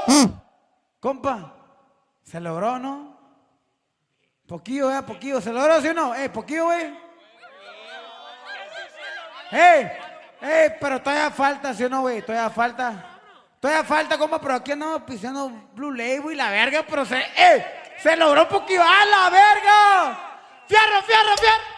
Compa, ¿se logró, no? Poquillo, poquillo. ¿Se logró, sí o no? Poquillo, güey. Pero todavía falta, ¿sí o no, güey? Todavía falta. Todavía falta, compa, pero aquí andamos pisando Blue Label y la verga, pero se logró poquillo. ¡A la verga! ¡Fierro, fierro, fierro!